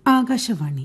ആകാശവാണി.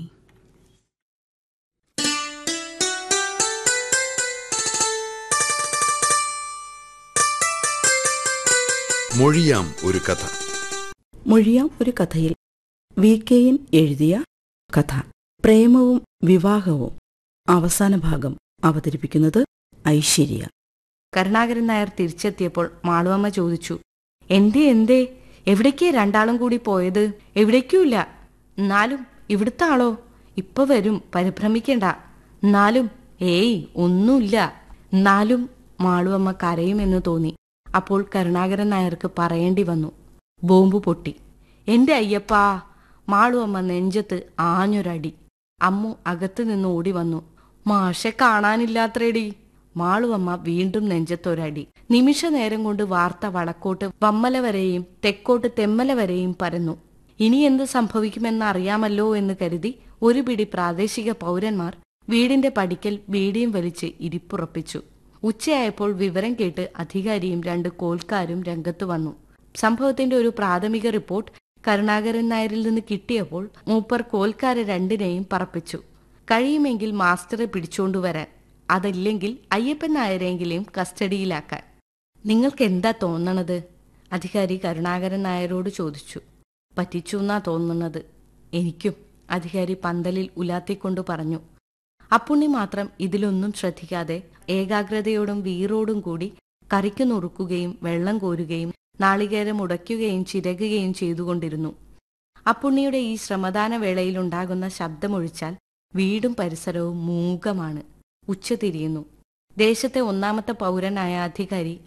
മൊഴിയാം ഒരു കഥ. മൊഴിയാം ഒരു കഥയിൽ VK-ൻ എഴുതിയ കഥ പ്രേമവും വിവാഹവും അവസാന ഭാഗം അവതരിപ്പിക്കുന്നത് ഐശ്വര്യ. കരുണാകരൻ നായർ തിരിച്ചെത്തിയപ്പോൾ മാളുവമ്മ ചോദിച്ചു, എന്തേ എവിടേക്കേ രണ്ടാളും കൂടി പോയത്? എവിടേക്കുമില്ല. എന്നാലും ഇവിടുത്തെ ആളോ? ഇപ്പൊ വരും, പരിഭ്രമിക്കണ്ട. എന്നാലും ഏയ് ഒന്നുമില്ല. എന്നാലും മാളുവമ്മ കരയുമെന്ന് തോന്നി. അപ്പോൾ കരുണാകരൻ നായർക്ക് പറയേണ്ടി വന്നു, ബോംബ് പൊട്ടി. എന്റെ അയ്യപ്പാ! മാളുവമ്മ നെഞ്ചത്ത് ആഞ്ഞൊരടി. അമ്മു അകത്തു നിന്ന് ഓടി വന്നു. മാഷെ കാണാനില്ലാത്രേടി. മാളുവമ്മ വീണ്ടും നെഞ്ചത്തൊരടി. നിമിഷ നേരം കൊണ്ട് വാർത്ത വടക്കോട്ട് വമ്മല വരെയും തെക്കോട്ട് തെമ്മല വരെയും പരന്നു. ഇനി എന്ത് സംഭവിക്കുമെന്ന് അറിയാമല്ലോ എന്ന് കരുതി ഒരു പിടി പ്രാദേശിക പൗരന്മാർ വീടിന്റെ പടിക്കൽ ബീഡിയും വലിച്ച് ഇരിപ്പുറപ്പിച്ചു. ഉച്ചയായപ്പോൾ വിവരം കേട്ട് അധികാരിയും 2 കോൽക്കാരും രംഗത്തു വന്നു. സംഭവത്തിന്റെ ഒരു പ്രാഥമിക റിപ്പോർട്ട് കരുണാകരൻ നായരിൽ നിന്ന് കിട്ടിയപ്പോൾ മൂപ്പർ കോൽക്കാരെ 2നെയും പറപ്പിച്ചു. കഴിയുമെങ്കിൽ മാസ്റ്ററെ പിടിച്ചോണ്ടുവരാൻ, അതല്ലെങ്കിൽ അയ്യപ്പൻ നായരെങ്കിലും കസ്റ്റഡിയിലാക്കാൻ. നിങ്ങൾക്ക് എന്താ തോന്നണത്? അധികാരി കരുണാകരൻ നായരോട് ചോദിച്ചു. പറ്റിച്ചു എന്നാ തോന്നുന്നത്. എനിക്കും, അധികാരി പന്തലിൽ ഉലാത്തിക്കൊണ്ട് പറഞ്ഞു. അപ്പുണ്ണി മാത്രം ഇതിലൊന്നും ശ്രദ്ധിക്കാതെ ഏകാഗ്രതയോടും വീറോടും കൂടി കറിക്ക് നുറുക്കുകയും വെള്ളം കോരുകയും നാളികേരം ഉടയ്ക്കുകയും ചിരകുകയും ചെയ്തുകൊണ്ടിരുന്നു. അപ്പുണ്ണിയുടെ ഈ ശ്രമദാന വേളയിലുണ്ടാകുന്ന ശബ്ദമൊഴിച്ചാൽ വീടും പരിസരവും മൂകമാണ്. ഉച്ച തിരിയുന്നു. ദേശത്തെ ഒന്നാമത്തെ പൗരനായ അധികാരി